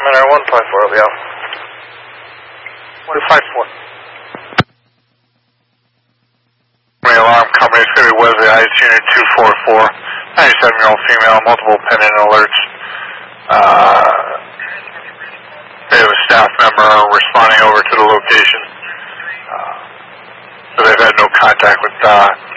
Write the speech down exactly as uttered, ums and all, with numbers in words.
Minor one five four, I'll be out. one five four. The alarm company, it's going to be Wesley Heights, Unit two four four, ninety-seven-year-old female, multiple pin-in alerts. Uh, they have a staff member responding over to the location. Uh, so they've had no contact with uh,